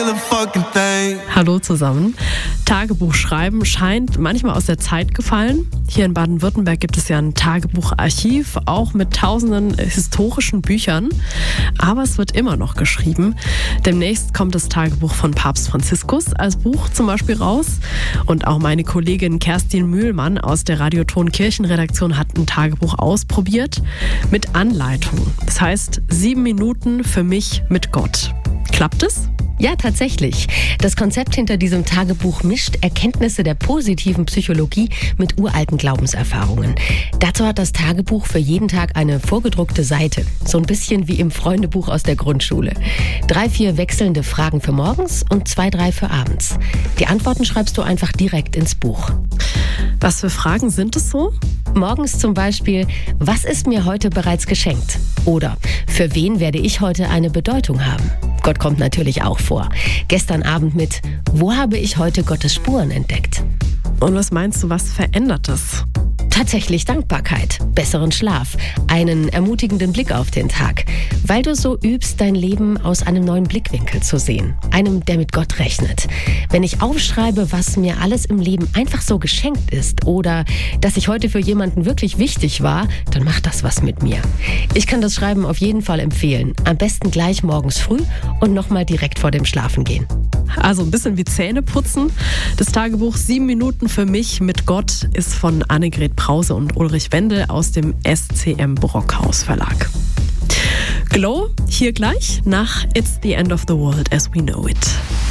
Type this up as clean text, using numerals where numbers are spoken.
motherfucking thing. Hallo zusammen. Tagebuch schreiben scheint manchmal aus der Zeit gefallen. Hier in Baden-Württemberg gibt es ja ein Tagebucharchiv, auch mit tausenden historischen Büchern. Aber es wird immer noch geschrieben. Demnächst kommt das Tagebuch von Papst Franziskus als Buch zum Beispiel raus. Und auch meine Kollegin Kerstin Mühlmann aus der Radioton Kirchenredaktion hat ein Tagebuch ausprobiert mit Anleitung. Das heißt 7 Minuten für mich mit Gott. Klappt es? Ja, tatsächlich. Das Konzept hinter diesem Tagebuch mischt Erkenntnisse der positiven Psychologie mit uralten Glaubenserfahrungen. Dazu hat das Tagebuch für jeden Tag eine vorgedruckte Seite. So ein bisschen wie im Freundebuch aus der Grundschule. 3, 4 wechselnde Fragen für morgens und 2, 3 für abends. Die Antworten schreibst du einfach direkt ins Buch. Was für Fragen sind es so? Morgens zum Beispiel, was ist mir heute bereits geschenkt? Oder für wen werde ich heute eine Bedeutung haben? Gott kommt natürlich auch vor. Gestern Abend mit, wo habe ich heute Gottes Spuren entdeckt? Und was meinst du, was verändert es? Tatsächlich Dankbarkeit, besseren Schlaf, einen ermutigenden Blick auf den Tag, weil du so übst, dein Leben aus einem neuen Blickwinkel zu sehen, einem, der mit Gott rechnet. Wenn ich aufschreibe, was mir alles im Leben einfach so geschenkt ist oder dass ich heute für jemanden wirklich wichtig war, dann macht das was mit mir. Ich kann das Schreiben auf jeden Fall empfehlen. Am besten gleich morgens früh und nochmal direkt vor dem Schlafengehen. Also ein bisschen wie Zähne putzen. Das Tagebuch 7 Minuten für mich mit Gott ist von Annegret Brause und Ulrich Wendel aus dem SCM Brockhaus Verlag. Glow hier gleich nach It's the End of the World as we know it.